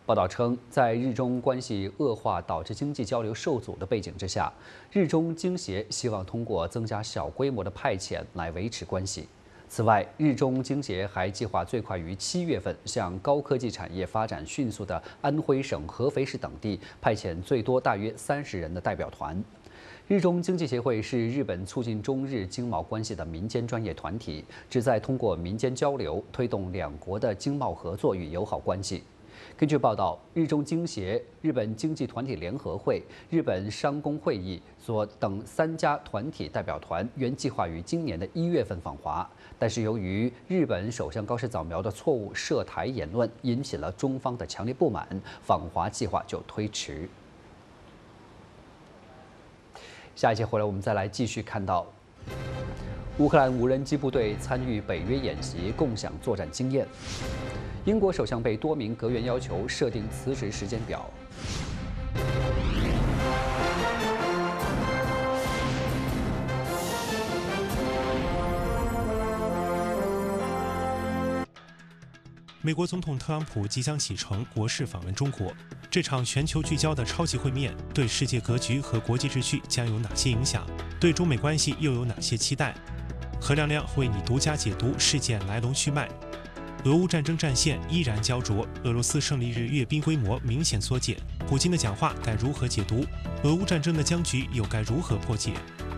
报道称，在日中关系恶化导致经济交流受阻的背景之下，日中经协希望通过增加小规模的派遣来维持关系。此外，日中经协还计划最快于7月份向高科技产业发展迅速的安徽省合肥市等地派遣最多大约30人的代表团。日中经济协会是日本促进中日经贸关系的民间专业团体，旨在通过民间交流推动两国的经贸合作与友好关系。根据报道，日中经协、日本经济团体联合会、日本商工会议等3家团体代表团原计划于今年的1月份访华，但是由于日本首相高市早苗的错误涉台言论引起了中方的强烈不满，访华计划就推迟。下一节回来，我们再来继续看到，乌克兰无人机部队参与北约演习，共享作战经验。英国首相被多名阁员要求设定辞职时间表。 美国总统特朗普即将启程国事访问中国，这场全球聚焦的超级会面对世界格局和国际秩序将有哪些影响？对中美关系又有哪些期待？何亮亮为你独家解读事件来龙去脉。俄乌战争战线依然焦灼，俄罗斯胜利日阅兵规模明显缩减，普京的讲话该如何解读？俄乌战争的僵局又该如何破解？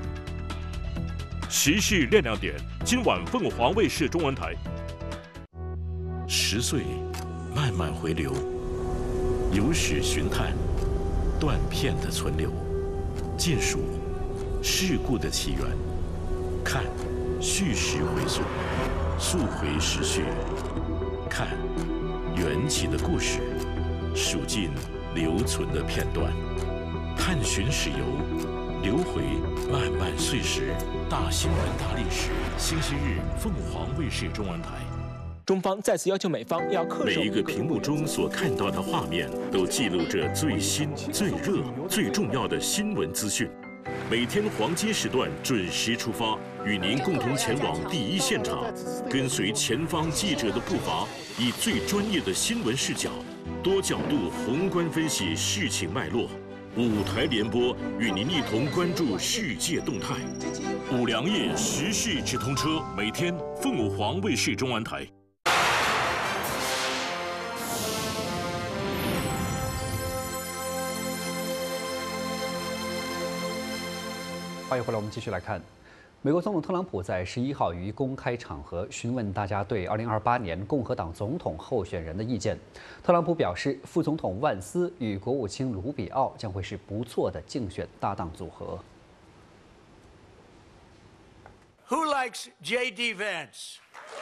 时事亮亮点，今晚凤凰卫视中文台。10岁，慢慢回流，有史寻探，断片的存留，尽数事故的起源，看叙事回溯，溯回时序，看缘起的故事，数尽留存的片段，探寻史游，流回漫漫岁时，大新闻大历史。星期日，凤凰卫视中文台。 中方再次要求美方要恪守。 每一个屏幕中所看到的画面，都记录着最新、最热、最重要的新闻资讯。每天黄金时段准时出发，与您共同前往第一现场，跟随前方记者的步伐，以最专业的新闻视角，多角度宏观分析事情脉络。5台联播，与您一同关注世界动态。5粮液时事直通车，每天凤凰卫视中文台。 欢迎回来，我们继续来看，美国总统特朗普在11号于公开场合询问大家对2028年共和党总统候选人的意见。特朗普表示，副总统万斯与国务卿卢比奥将会是不错的竞选搭档组合。 Who likes J.D. Vance?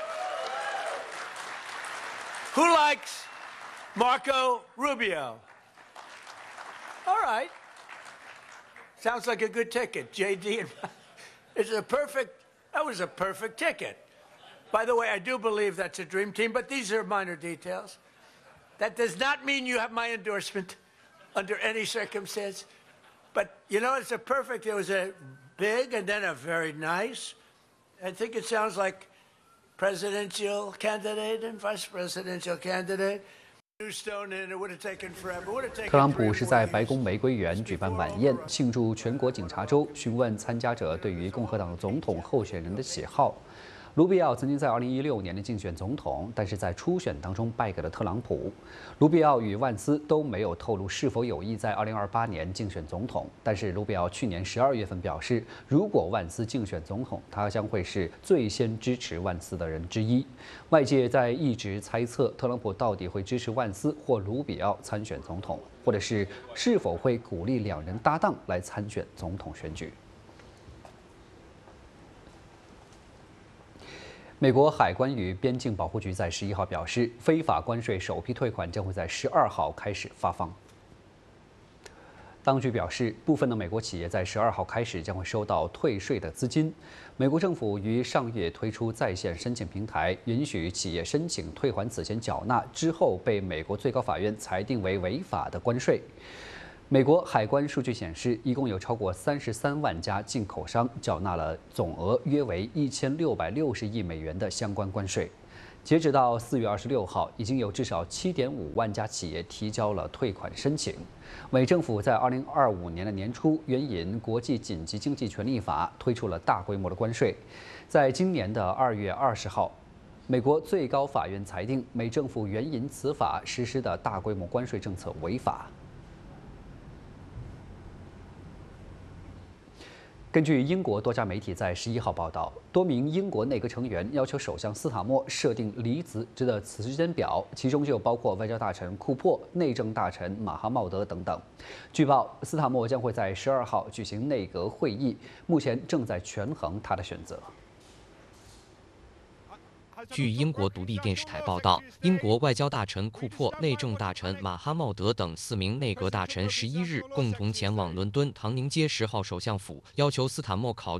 Who likes Marco Rubio? All right. Sounds like a good ticket, J.D. That was a perfect ticket. By the way, I do believe that's a dream team, but these are minor details. That does not mean you have my endorsement under any circumstance. But, you know, it's it was a big and then a very nice. I think it sounds like presidential candidate and vice presidential candidate. 特朗普是在白宫玫瑰园举办晚宴，庆祝全国警察周，询问参加者对于共和党总统候选人的喜好。卢比奥曾经在2016年的竞选总统，但是在初选当中败给了特朗普。卢比奥与万斯都没有透露是否有意在2028年竞选总统，但是卢比奥去年12月份表示，如果万斯竞选总统，他将会是最先支持万斯的人之一。外界在一直猜测特朗普到底会支持万斯或卢比奥参选总统，或者是否会鼓励两人搭档来参选总统选举。美国海关与边境保护局在11号表示，非法关税首批退款将会在12号开始发放。当局表示，部分的美国企业在12号开始将会收到退税的资金。美国政府于上月推出在线申请平台，允许企业申请退还此前缴纳之后被美国最高法院裁定为违法的关税。美国海关数据显示，一共有超过33万家进口商缴纳了总额约为1660亿美元的相关关税。 截止到4月26号，已经有至少7.5万家企业提交了退款申请。美政府在2025年的年初援引国际紧急经济权利法推出了大规模的关税。在今年的2月20号，美国最高法院裁定美政府援引此法实施的大规模关税政策违法。根据英国多家媒体在11号报道，多名英国内阁成员要求首相斯塔默设定离职的时间表，其中就包括外交大臣库珀、内政大臣马哈茂德等等。据报，斯塔默将会在12号举行内阁会议，目前正在权衡他的选择。 据英国独立电视台报道，英国外交大臣库珀、内政大臣马哈茂德等4名内阁大臣11日共同前往伦敦唐宁街10号首相府，要求斯塔默考虑